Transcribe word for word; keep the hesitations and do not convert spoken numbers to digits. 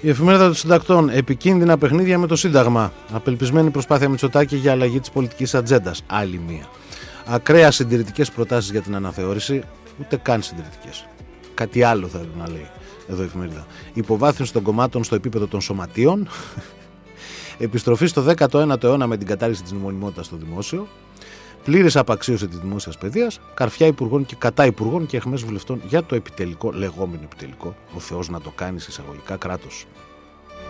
Η εφημερίδα των συντακτών. Επικίνδυνα παιχνίδια με το Σύνταγμα. Απελπισμένη προσπάθεια Μητσοτάκη για αλλαγή της πολιτικής ατζέντας. Άλλη μία. Ακραία συντηρητικές προτάσεις για την αναθεώρηση. Ούτε καν συντηρητικές. Κάτι άλλο θα να λέει εδώ η εφημερίδα. Υποβάθμιση των κομμάτων στο επίπεδο των σωματείων. Επιστροφή στο δέκατο ένατο αιώνα με την κατάργηση της νομιμότητας στο δημόσιο. Πλήρης απαξίωση της δημόσιας παιδείας. Καρφιά υπουργών και κατά υπουργών και αιχμές βουλευτών για το επιτελικό, λεγόμενο επιτελικό. Ο Θεός να το κάνει εισαγωγικά κράτος.